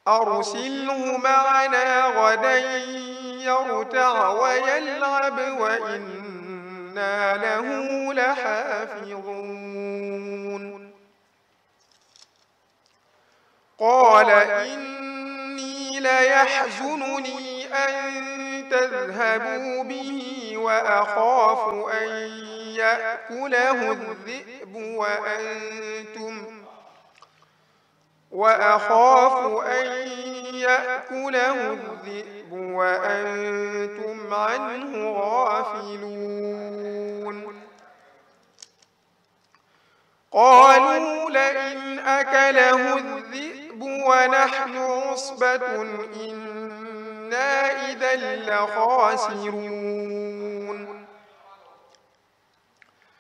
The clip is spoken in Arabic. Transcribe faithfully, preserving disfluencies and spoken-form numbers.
أرسله معنا غدا يرتع ويلعب وإنا له لحافظون. قال إني ليحزنني أن تذهبوا به وأخاف أن يأكله الذئب وأنتم وأخاف أن يأكله الذئب وأنتم عنه غافلون. قالوا لئن أكله الذئب ونحن عصبة إنا إذا لخاسرون.